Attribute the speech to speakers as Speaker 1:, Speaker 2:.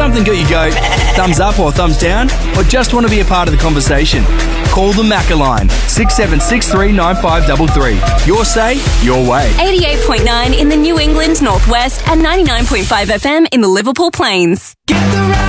Speaker 1: something got you go, thumbs up or thumbs down, or just want to be a part of the conversation? Call the Macca line, 67639533. Your say, your way.
Speaker 2: 88.9 in the New England Northwest and 99.5 FM in the Liverpool Plains.
Speaker 3: Get the